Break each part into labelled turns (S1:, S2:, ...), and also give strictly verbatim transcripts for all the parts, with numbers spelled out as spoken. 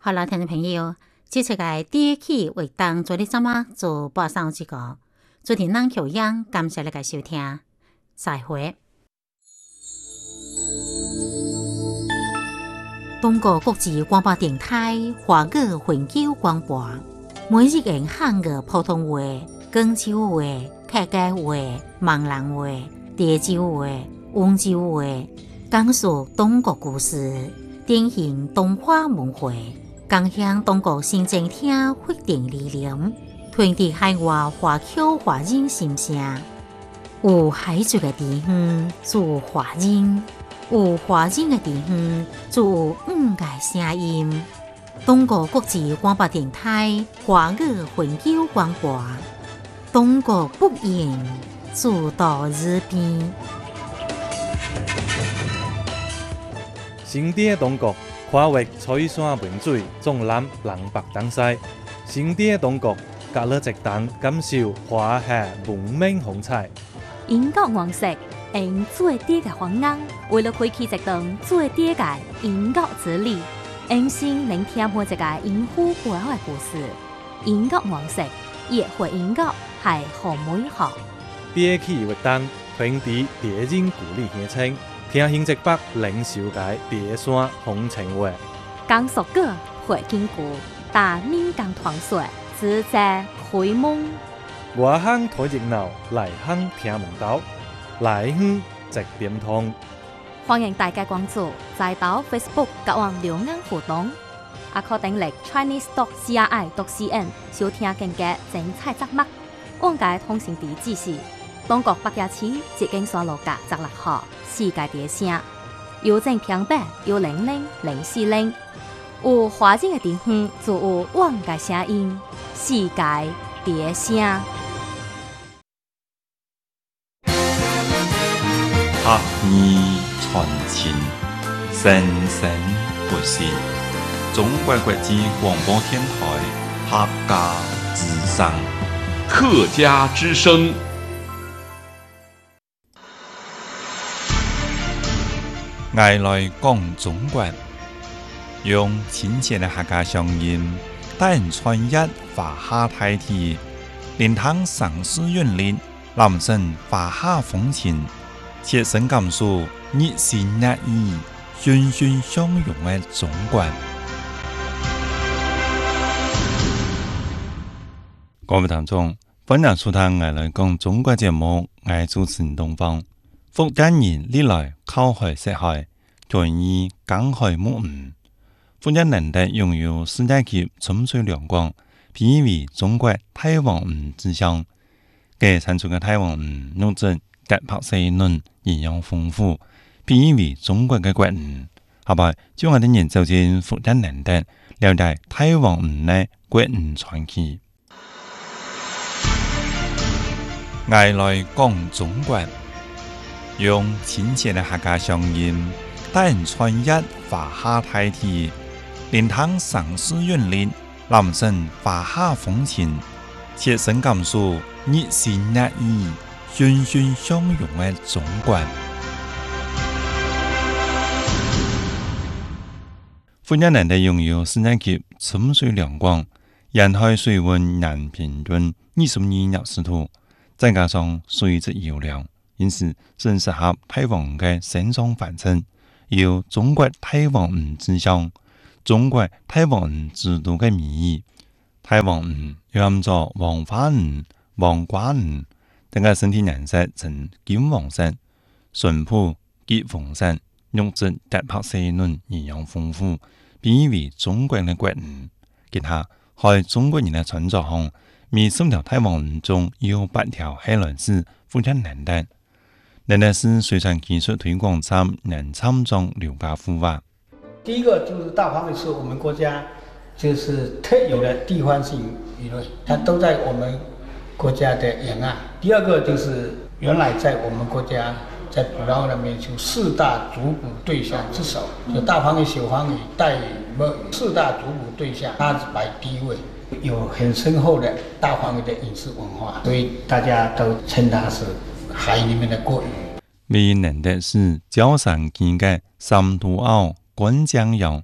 S1: 好了，听众朋友，这次嘅第一期为当做你怎么做播送这个，做田人口音，感谢你嘅收听，再会。中国国际广播电台华语环球广播，每日用汉语普通话、广州话、客家话、闽南话、潮州话、温州话，讲述中国故事，典型东华文化。共享中国新政厅发展理念，传递海外华侨华人心声。有海族的地方，就有华人；有华人的地方，就有五个声音。中国国际广播电台华语环球广播，中国不言，自到日边。
S2: 新典中国。跨越彩山文水，纵览南北东西，新典中国，隔了一档感受华夏文明风采。
S3: 英国王室用最低的方案，为了开启一档最低的英国之旅，用心聆听每一个英虎背后的故事。英国王室也会英国系好美好。
S2: 第一期活动，传递地人故里乡亲。听新一北领受界第山风情话，
S3: 讲述个会经过大闽港团水，自在开蒙。
S2: 外乡睇热闹，内乡听门道，来乡直点通。
S3: 欢迎大家关注在岛 Facebook 甲网留言互动，也可订阅 Chinese dot C R I dot C N 收听更加精彩节目。往界通讯地址是中国北野市捷径山路甲十六号。世界第声，邮政平板有零零零四零，有华人的地方就有我的声音，世界第声。
S4: 客意传情，生生不息。中国国际广播电台客家之声，
S5: 客家之声。
S4: 爱来讲中国，用亲切的客家乡音，带人穿越华夏大地，聆听城市韵律，人生华夏风情，切身感受热情热意、欣欣相融的中国。各位听众，欢迎收听爱来讲中国节目，我係主持人東方。福建人歷來靠海食海，傳以港海母語。福建人的擁有世界級沉水亮光，比為中國太皇魚之鄉。佢產出嘅太皇魚肉質潔白細嫩，營養豐富，比為中國嘅國魚。後來，將我哋人走進福建人的，了解太皇魚嘅國魚傳奇。愛來講中國。用親切的客家鄉音，帶人穿越華夏大地，聆聽城市韻律，人生華夏風情，切身感受熱情熱意、欣欣相融的中國。福建人的擁有世界級沉水亮光，沿海水溫年平均二十二攝氏度，再加上水質優良。因此，正適合太皇嘅生長繁殖，有中國太皇魚之鄉、中國太皇魚之都嘅美譽。太皇魚又叫做黃花魚、黃瓜魚，等嘅身體顏色呈金黃色，唇脯結紅色，肉質潔白細嫩，營養豐富，比為中國嘅國魚。結合喺中國人嘅傳說中，每十條太皇魚中有八條係來自福建人的。人類是水產技術推廣站南參中劉家富話：
S6: 第一個就是大螃蟹是我們國家就是特有的地方性魚類，它都在我們國家的沿岸。第二個就是原來在我們國家在捕撈裡面就四大主捕對象之首，就大螃蟹、小黃魚、帶魚、墨魚四大主捕對象，它是排第一位，有很深厚的大螃蟹的飲食文化，所以大家都稱它是海裡面的國語。
S4: 為人的是椒山間嘅三肚鰲、灌江肴，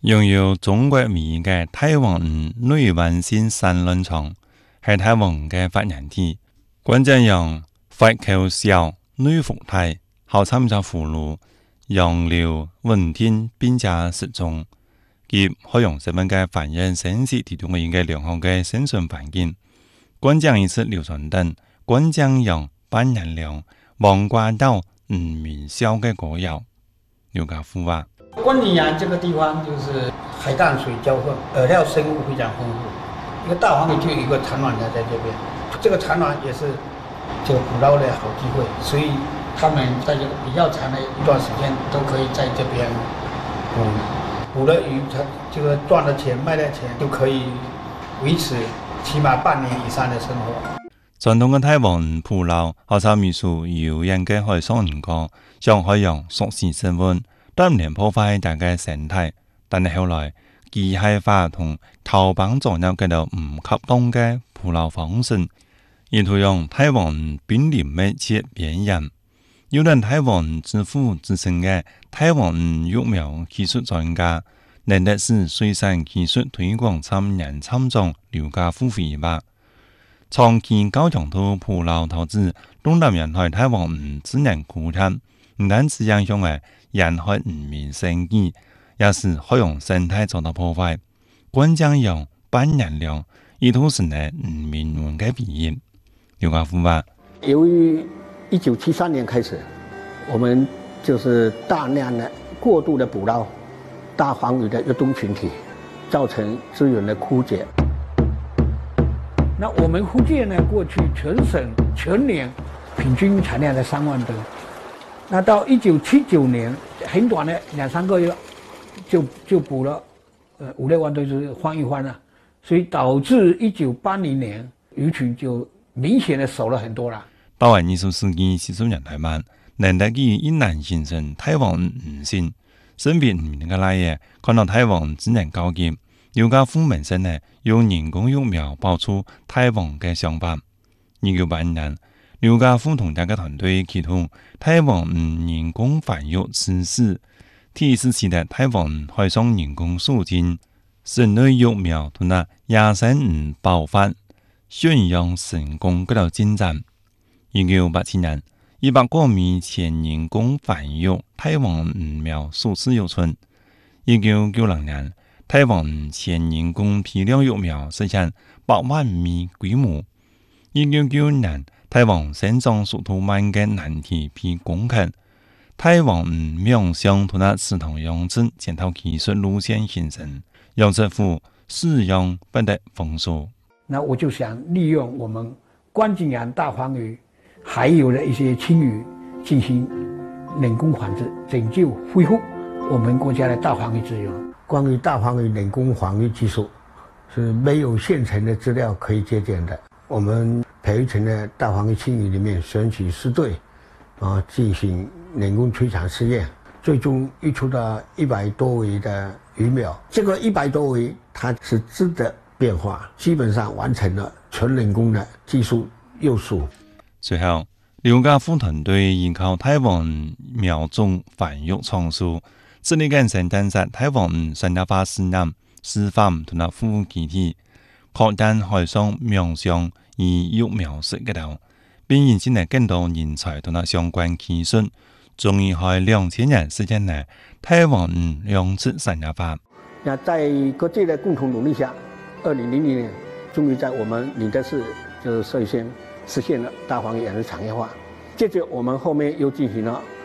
S4: 拥有中國味嘅台灣女灣線三輪床，係台灣嘅發源地。關鍵用發口小女服體，後參加葫蘆、楊柳、雲天並加適中，及可用十蚊嘅繁衍生殖提供嘅良好嘅生存環境。關鍵意識流傳等，關鍵用半年量黃瓜豆五米小嘅果油。劉家富話。
S6: 关景洋这个地方就是海淡水交混，饵料生物非常丰富。一个大黄鱼就有一个产卵台在这边，这个产卵也是这个捕捞的好机会，所以他们在这个比较长的一段时间都可以在这边捕捕了鱼，他这个赚的钱、卖的钱就可以维持起码半年以上的生活。
S4: 傳統嘅台灣捕撈學習藝術有人嘅海上人工，向海洋熟悉生活。當年破壞大嘅生態，但係後來機械化同投放作用嘅到唔恰當嘅捕撈方式，意圖讓台灣瀕臨滅絕邊緣。有人台灣之父之稱嘅台灣育苗技術專家，能力是水產技術推廣參人參眾劉家富回話，長期高強度捕撈投資，東南沿海台灣自然枯乾，唔單止影響嘅沿海漁民生計，也是海洋生態受到破壞。關鍵用半年量，意圖是呢漁民們嘅避險。劉家富話：
S6: 由於一九七三年開始，我們就是大量的過度的捕撈大黃魚的越冬群體，造成資源的枯竭。那我們福建呢，過去全省全年平均產量在三萬噸。那到一九七九年，很短的兩三個月，就就捕了，呃五六萬噸，就是翻一番了，所以導致一九八零年魚群就明顯的少了很多了。
S4: 到二十世紀四十年代末，能得以一難形成台灣五線，身邊唔能夠來嘅，看到台灣只能高級，劉家富本身呢用人工育苗爆出台灣嘅想法。一九八一年。劉家富同大家團隊啟動台灣人工繁育測試，第一次期待台灣海上人工數據，室內育苗同那野生魚爆發，宣揚成功嗰度進展。一九八七年，一百個米前人工繁育台灣魚苗數次有存。一九九零年，台灣前人工批量育苗實現百萬米規模。一九九年。台灣生長速度慢嘅難題被攻克，台灣苗相同那系統養殖檢討技術路線形成，養殖戶使用不得豐收。
S6: 那我就想利用我們關景洋大黃魚，還有的一些青魚進行人工繁殖，拯救恢復我們國家的大黃魚資源。關於大黃魚人工繁育技術，是沒有現成的資料可以借鑑的。我們培育成的大黃魚青魚裡面選取四對，啊，進行人工催產試驗，最終育出了一百多尾的魚苗。這個一百多尾，它是質的變化，基本上完成了純人工的技術幼素。
S4: 隨後，劉家富團隊依靠台灣苗種繁育創數，致力更新探索台灣產業化試驗、示範同埋服務基地。擴大海上苗相以育苗式嘅度，並引進嚟更多人才同埋相關技術，終於喺兩千年時間內台灣養殖產業化。
S6: 那在國際的共同努力下，二零零零年終於在我們寧德市就是率先實現了大黃魚養殖產業化。接着我們後面又進行了